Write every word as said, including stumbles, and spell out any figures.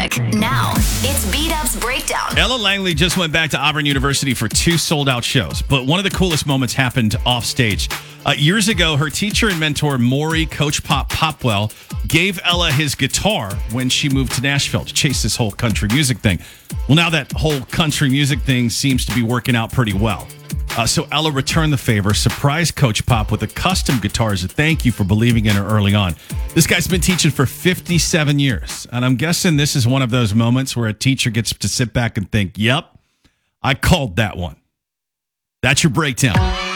music. Now, it's B-Dub's Breakdown. Ella Langley just went back to Auburn University for two sold-out shows, but one of the coolest moments happened off stage. Uh, years ago, her teacher and mentor, Maury Coach Pop Popwell, gave Ella his guitar when she moved to Nashville to chase this whole country music thing. Well, now that whole country music thing seems to be working out pretty well. Uh, so Ella returned the favor, surprised Coach Pop with a custom guitar as a thank you for believing in her early on. This guy's been teaching for fifty-seven years, and I'm guessing this is one of those moments where a teacher gets to sit back and think, yep, I called that one. That's your breakdown.